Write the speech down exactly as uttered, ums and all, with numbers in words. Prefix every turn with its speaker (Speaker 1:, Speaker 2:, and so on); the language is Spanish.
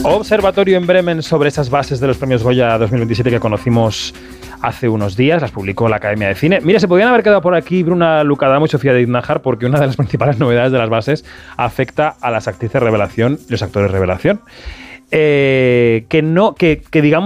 Speaker 1: Observatorio en Bremen sobre esas bases de los premios Goya dos mil veintisiete que conocimos hace unos días, las publicó la Academia de Cine. Mira, se podían haber quedado por aquí Bruna Lucadamo y Sofía de Idnajar, porque una de las principales novedades de las bases afecta a las actrices revelación y los actores revelación. Eh, que no, que, que digamos